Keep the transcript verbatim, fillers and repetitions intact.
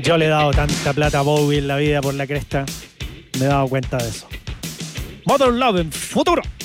Yo le he dado tanta plata a Bowie en la vida por la cresta. Me he dado cuenta de eso. Modern Love en futuro.